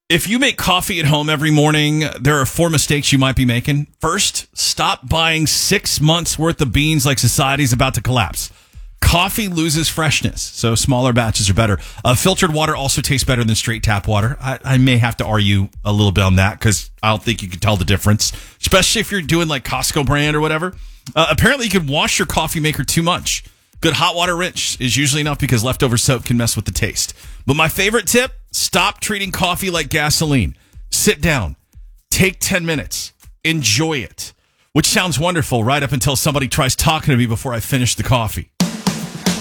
If you make coffee at home every morning, there are 4 mistakes you might be making. First, stop buying 6 months worth of beans like society's about to collapse. Coffee loses freshness, so smaller batches are better. Filtered water also tastes better than straight tap water. I may have to argue a little bit on that because I don't think you can tell the difference, especially if you're doing like Costco brand or whatever. Apparently, you can wash your coffee maker too much. Good hot water rinse is usually enough because leftover soap can mess with the taste. But my favorite tip, stop treating coffee like gasoline. Sit down, take 10 minutes, enjoy it, which sounds wonderful right up until somebody tries talking to me before I finish the coffee.